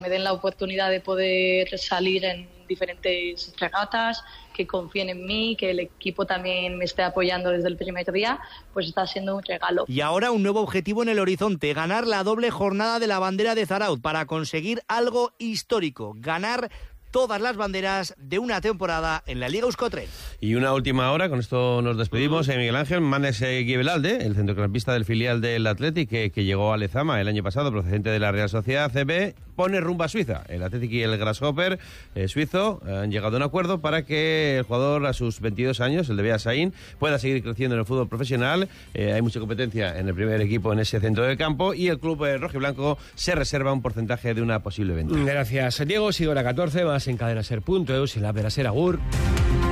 me den la oportunidad de poder salir en diferentes regatas, que confíen en mí, que el equipo también me esté apoyando desde el primer día, pues está siendo un regalo. Y ahora un nuevo objetivo en el horizonte, ganar la doble jornada de la bandera de Zarautz para conseguir algo histórico, ganar todas las banderas de una temporada en la Liga Euskotren. Y una última hora, con esto nos despedimos. Miguel Ángel Manes Guibelalde, el centrocampista del filial del Athletic, que llegó a Lezama el año pasado, procedente de la Real Sociedad CB, pone rumbo a Suiza. El Athletic y el Grasshopper suizo han llegado a un acuerdo para que el jugador a sus 22 años, el de Beasain, pueda seguir creciendo en el fútbol profesional. Hay mucha competencia en el primer equipo en ese centro del campo y el club rojiblanco se reserva un porcentaje de una posible venta. Gracias, Diego. Sigo la 14, más en Cadena Ser.eus y la Vera Ser Agur.